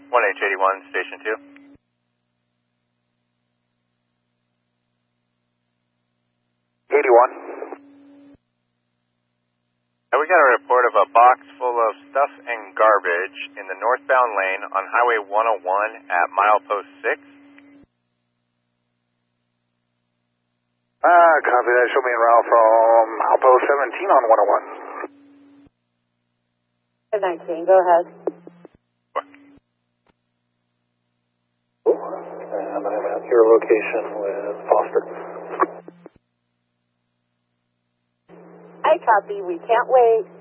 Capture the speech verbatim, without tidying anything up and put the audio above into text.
one H eighty-one, Station two. eighty-one. And we got a report of a box full of stuff and garbage in the northbound lane on Highway one oh one at milepost six. Uh, copy that. Show me en route from milepost seventeen on one oh one. nineteen, go ahead. And I'm at your location with Foster. I copy. We can't wait.